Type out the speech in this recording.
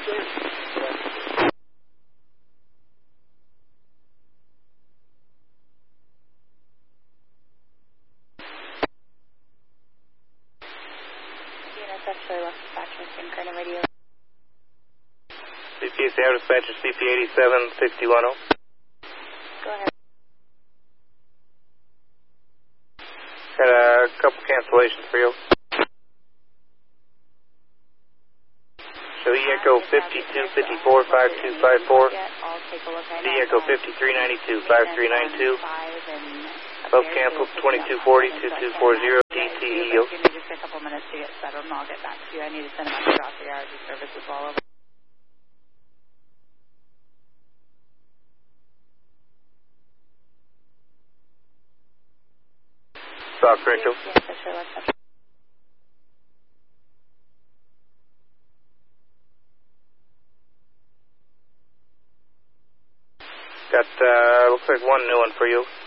CPA dispatcher CP 87610. Go ahead. Got a couple cancellations for you. So E-Echo 5254 5254. E-Echo 5392 5392. Both canceled 2240 2240 DTE. Give me just a couple minutes to get settled and I'll get back to you. I need to send a message off to the RG services all over. Stock Rachel. Got, looks like one new one for you.